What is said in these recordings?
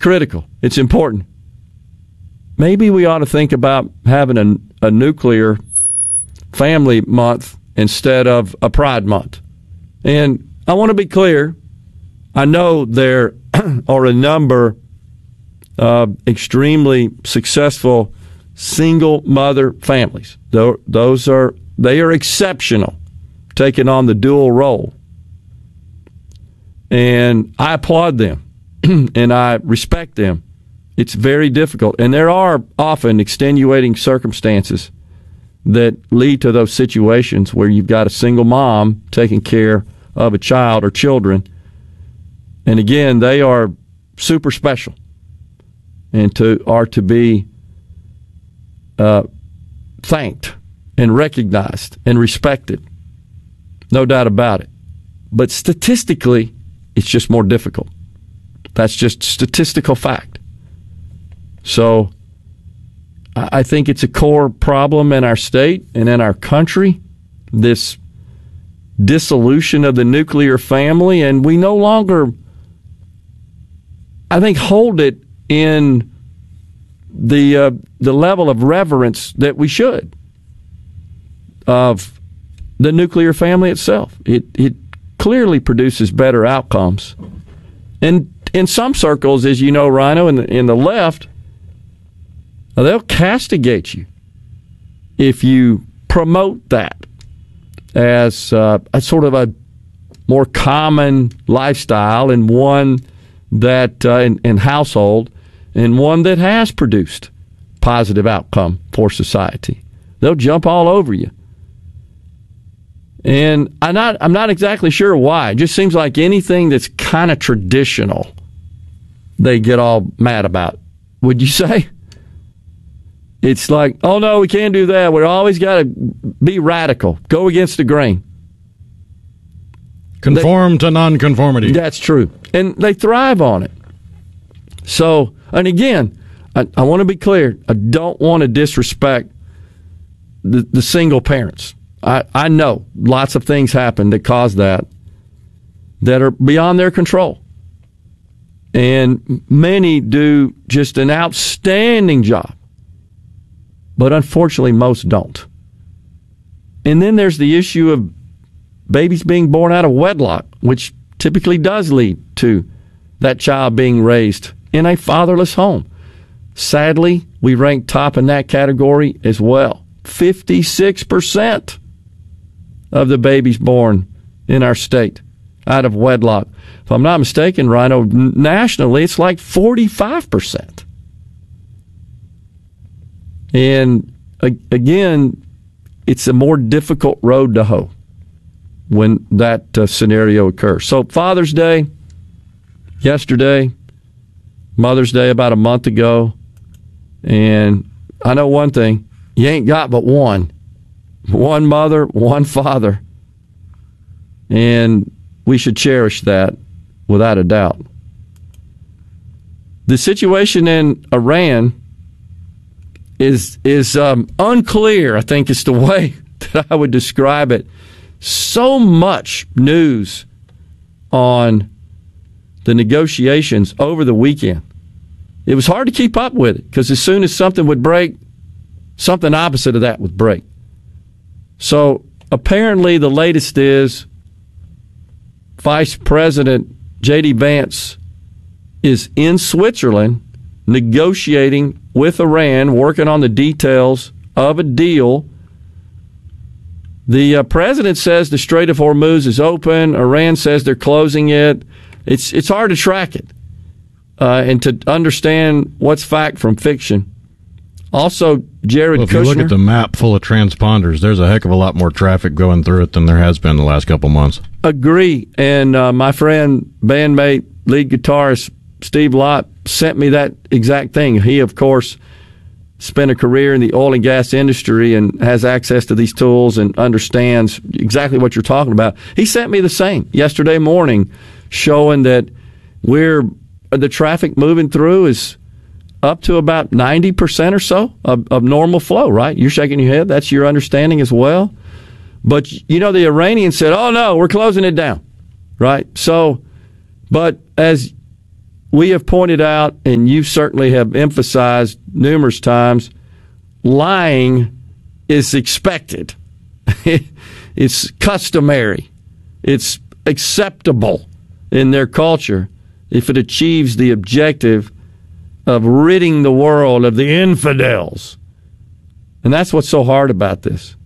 critical. It's important. Maybe we ought to think about having a nuclear family month instead of a Pride Month. And I want to be clear. I know there are a number of extremely successful single mother families. They are exceptional, taking on the dual role. And I applaud them and I respect them. It's very difficult. And there are often extenuating circumstances that lead to those situations where you've got a single mom taking care of a child or children. And again, they are super special and are to be thanked and recognized and respected. No doubt about it. But statistically, it's just more difficult. That's just statistical fact. So I think it's a core problem in our state and in our country, this dissolution of the nuclear family, and we no longer, I think, hold it in the level of reverence that we should of the nuclear family itself. It clearly produces better outcomes. And in some circles, as you know, Rhino, in the left, they'll castigate you if you promote that as a sort of a more common lifestyle and one that in household and one that has produced positive outcome for society. They'll jump all over you. And I'm not exactly sure why. It just seems like anything that's kind of traditional, they get all mad about. Would you say? It's like, oh, no, we can't do that. We always got to be radical, go against the grain. Conform to nonconformity. That's true. And they thrive on it. So, and again, I want to be clear. I don't want to disrespect the single parents. I know lots of things happen that cause that are beyond their control. And many do just an outstanding job. But unfortunately, most don't. And then there's the issue of babies being born out of wedlock, which typically does lead to that child being raised in a fatherless home. Sadly, we rank top in that category as well. 56% of the babies born in our state out of wedlock. If I'm not mistaken, Rhino, nationally, it's like 45%. And again, it's a more difficult road to hoe when that scenario occurs. So Father's Day yesterday, Mother's Day about a month ago, and I know one thing, you ain't got but one mother, one father, and we should cherish that without a doubt. The situation in Iran is unclear, I think is the way that I would describe it. So much news on the negotiations over the weekend. It was hard to keep up with it because as soon as something would break, something opposite of that would break. So apparently the latest is Vice President J.D. Vance is in Switzerland negotiating with Iran, working on the details of a deal. The president says the Strait of Hormuz is open. Iran says they're closing it. It's hard to track it and to understand what's fact from fiction. Also, Jared Kushner. If you look at the map full of transponders, there's a heck of a lot more traffic going through it than there has been the last couple months. Agree. And my friend, bandmate, lead guitarist Steve Lott sent me that exact thing. He, of course, spent a career in the oil and gas industry and has access to these tools and understands exactly what you're talking about. He sent me the same yesterday morning, showing that the traffic moving through is up to about 90% or so of normal flow, right? You're shaking your head. That's your understanding as well. But, you know, the Iranians said, oh, no, we're closing it down, right? So, but as we have pointed out, and you certainly have emphasized numerous times, lying is expected. It's customary. It's acceptable in their culture if it achieves the objective of ridding the world of the infidels. And that's what's so hard about this.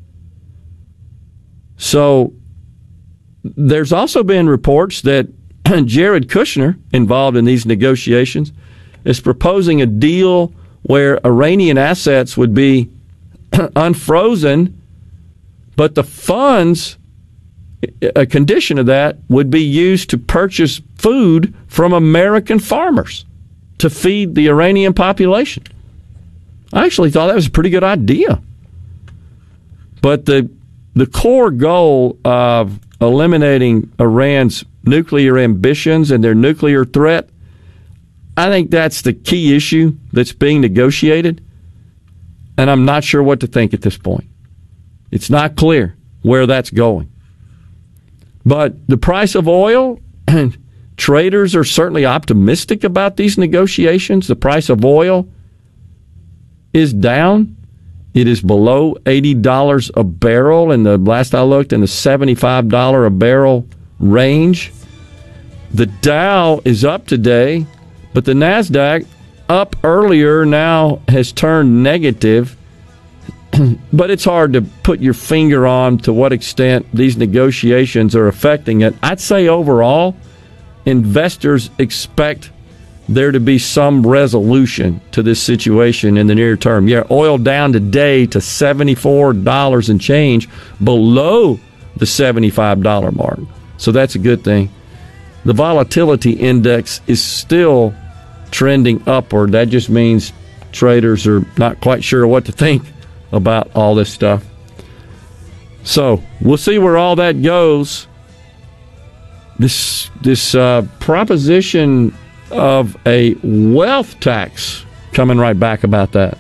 So there's also been reports that Jared Kushner, involved in these negotiations, is proposing a deal where Iranian assets would be unfrozen, but the funds, a condition of that, would be used to purchase food from American farmers to feed the Iranian population. I actually thought that was a pretty good idea. But the core goal of eliminating Iran's nuclear ambitions and their nuclear threat, I think that's the key issue that's being negotiated. And I'm not sure what to think at this point. It's not clear where that's going. But the price of oil, and traders are certainly optimistic about these negotiations. The price of oil is down. It is below $80 a barrel. And the last I looked, in the $75 a barrel range. The Dow is up today, but the NASDAQ, up earlier, now has turned negative. But it's hard to put your finger on to what extent these negotiations are affecting it. I'd say overall, investors expect there to be some resolution to this situation in the near term. Yeah, oil down today to $74 and change, below the $75 mark. So that's a good thing. The volatility index is still trending upward. That just means traders are not quite sure what to think about all this stuff. So we'll see where all that goes. This proposition of a wealth tax, coming right back about that.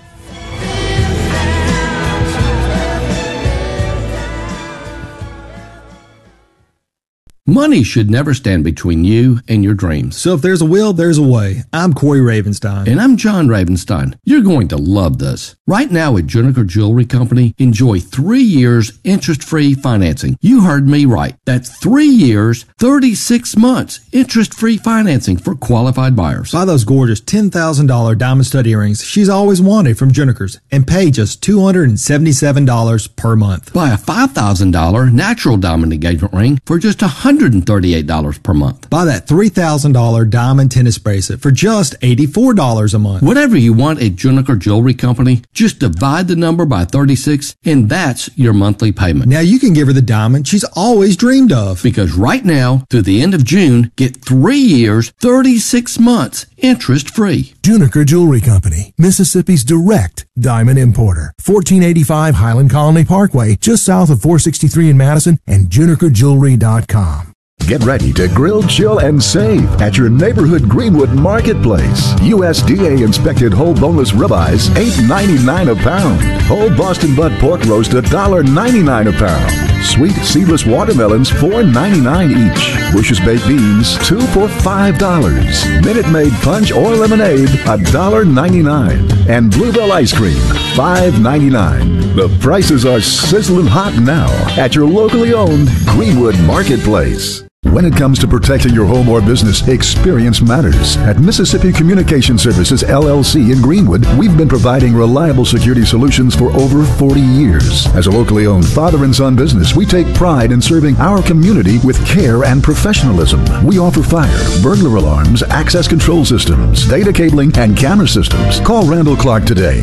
Money should never stand between you and your dreams. So if there's a will, there's a way. I'm Corey Ravenstein. And I'm John Ravenstein. You're going to love this. Right now at Juniker Jewelry Company, enjoy 3 years interest-free financing. You heard me right. That's 3 years, 36 months interest-free financing for qualified buyers. Buy those gorgeous $10,000 diamond stud earrings she's always wanted from Juniker's and pay just $277 per month. Buy a $5,000 natural diamond engagement ring for just $138 per month. Buy that $3,000 diamond tennis bracelet for just $84 a month. Whatever you want at Juniker Jewelry Company, just divide the number by 36 and that's your monthly payment. Now you can give her the diamond she's always dreamed of. Because right now, through the end of June, get 3 years, 36 months interest-free. Juniker Jewelry Company, Mississippi's direct diamond importer. 1485 Highland Colony Parkway, just south of 463 in Madison, and junikerjewelry.com. Get ready to grill, chill, and save at your neighborhood Greenwood Marketplace. USDA inspected whole boneless ribeyes, $8.99 a pound. Whole Boston butt pork roast, $1.99 a pound. Sweet seedless watermelons, $4.99 each. Bush's baked beans, 2 for $5. Minute Maid punch or lemonade, $1.99. And Bluebell ice cream, $5.99. The prices are sizzling hot now at your locally owned Greenwood Marketplace. When it comes to protecting your home or business, experience matters. At Mississippi Communication Services, LLC in Greenwood, we've been providing reliable security solutions for over 40 years. As a locally owned father and son business, we take pride in serving our community with care and professionalism. We offer fire, burglar alarms, access control systems, data cabling, and camera systems. Call Randall Clark today,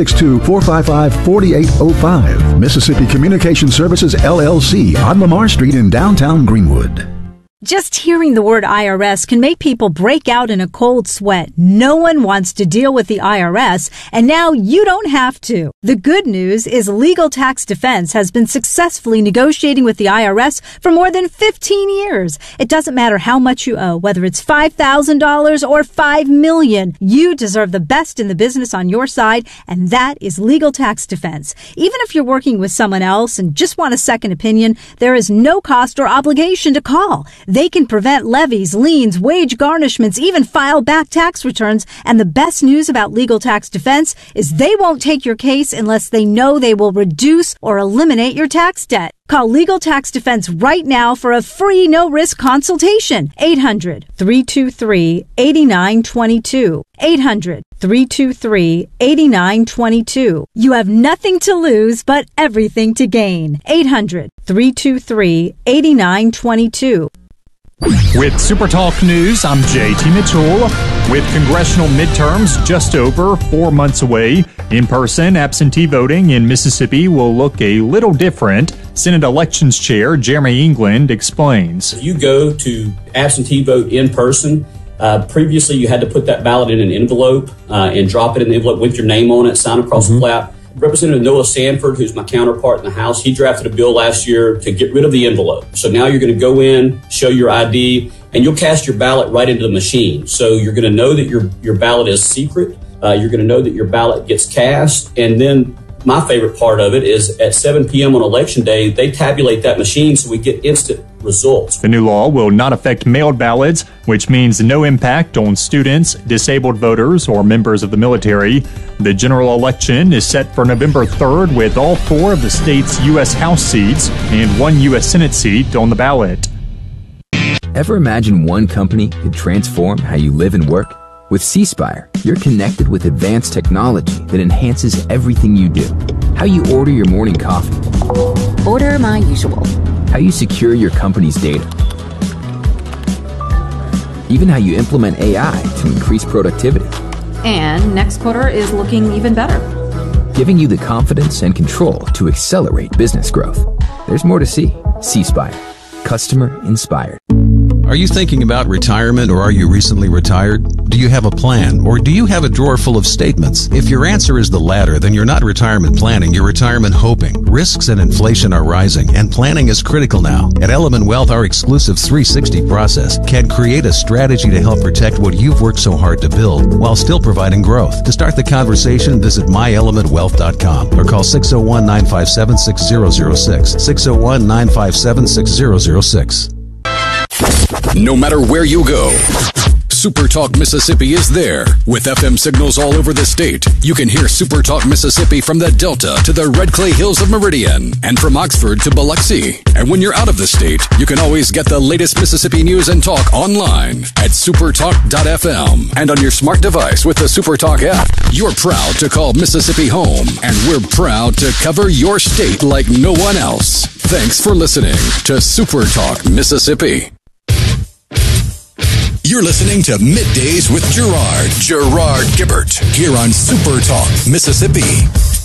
662-455-4805. Mississippi Communication Services, LLC on Lamar Street in downtown Greenwood. Just hearing the word IRS can make people break out in a cold sweat. No one wants to deal with the IRS, and now you don't have to. The good news is Legal Tax Defense has been successfully negotiating with the IRS for more than 15 years. It doesn't matter how much you owe, whether it's $5,000 or $5 million. You deserve the best in the business on your side, and that is Legal Tax Defense. Even if you're working with someone else and just want a second opinion, there is no cost or obligation to call. They can prevent levies, liens, wage garnishments, even file back tax returns. And the best news about Legal Tax Defense is they won't take your case unless they know they will reduce or eliminate your tax debt. Call Legal Tax Defense right now for a free no-risk consultation. 800-323-8922. 800-323-8922. You have nothing to lose but everything to gain. 800-323-8922. With SuperTalk News, I'm JT Mitchell. With congressional midterms just over 4 months away, in-person absentee voting in Mississippi will look a little different. Senate Elections Chair Jeremy England explains. If you go to absentee vote in person, previously you had to put that ballot in an envelope and drop it in the envelope with your name on it, sign across the flap. Representative Noah Sanford, who's my counterpart in the House, he drafted a bill last year to get rid of the envelope. So now you're going to go in, show your ID, and you'll cast your ballot right into the machine. So you're going to know that your ballot is secret. You're going to know that your ballot gets cast. And then my favorite part of it is at 7 p.m. on Election Day, they tabulate that machine so we get instant results. The new law will not affect mailed ballots, which means no impact on students, disabled voters, or members of the military. The general election is set for November 3rd with all 4 of the state's U.S. House seats and 1 U.S. Senate seat on the ballot. Ever imagine one company could transform how you live and work? With C-Spire, you're connected with advanced technology that enhances everything you do. How you order your morning coffee. Order my usual. How you secure your company's data. Even how you implement AI to increase productivity. And next quarter is looking even better. Giving you the confidence and control to accelerate business growth. There's more to see. C-Spire. Customer inspired. Are you thinking about retirement, or are you recently retired? Do you have a plan, or do you have a drawer full of statements? If your answer is the latter, then you're not retirement planning, you're retirement hoping. Risks and inflation are rising, and planning is critical now. At Element Wealth, our exclusive 360 process can create a strategy to help protect what you've worked so hard to build while still providing growth. To start the conversation, visit myelementwealth.com or call 601-957-6006. 601-957-6006. No matter where you go, SuperTalk Mississippi is there. With FM signals all over the state, you can hear SuperTalk Mississippi from the Delta to the Red Clay Hills of Meridian and from Oxford to Biloxi. And when you're out of the state, you can always get the latest Mississippi news and talk online at supertalk.fm and on your smart device with the SuperTalk app. You're proud to call Mississippi home, and we're proud to cover your state like no one else. Thanks for listening to SuperTalk Mississippi. You're listening to Middays with Gerard Gibbert here on SuperTalk Mississippi.